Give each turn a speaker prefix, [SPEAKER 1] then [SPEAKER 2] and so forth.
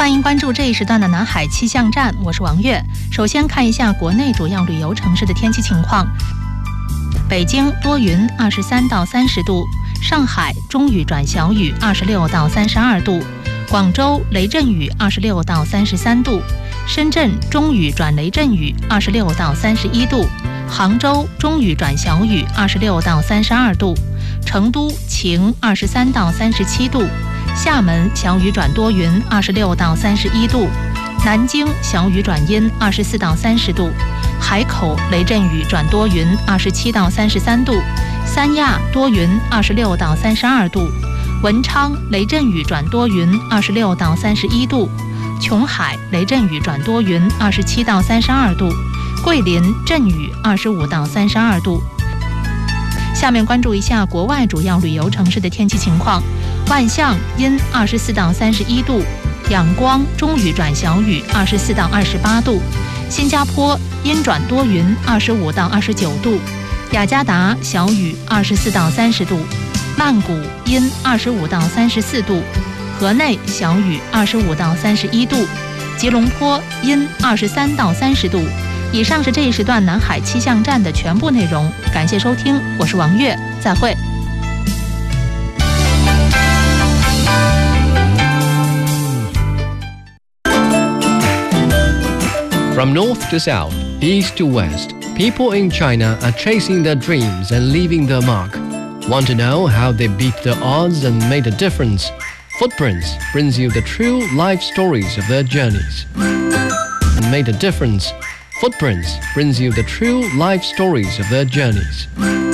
[SPEAKER 1] 欢迎关注这一时段的南海气象站，我是王悦。首先看一下国内主要旅游城市的天气情况。北京多云，23到30度；上海中雨转小雨，26到32度；广州雷阵雨，26到33度；深圳中雨转雷阵雨，26到31度；杭州中雨转小雨，26到32度；成都晴，23到37度；厦门小雨转多云，26到31度；南京小雨转阴，24到30度；海口雷阵雨转多云，27到33度；三亚多云，26到32度；文昌雷阵雨转多云，26到31度；琼海雷阵雨转多云，27到32度；桂林阵雨25到32度。下面关注一下国外主要旅游城市的天气情况。万象阴24到31度，仰光中雨转小雨24到28度；新加坡阴转多云25到29度；雅加达小雨24到30度；曼谷阴25到34度；河内小雨25到31度；吉隆坡阴23到30度。以上是这一时段南海气象站的全部内容，感谢收听，我是王悦，再会。
[SPEAKER 2] From north to south, east to west, people in China are chasing their dreams and leaving their mark. Want to know how they beat the odds and made a difference? Footprints brings you the true life stories of their journeys. And made a difference. Footprints brings you the true life stories of their journeys.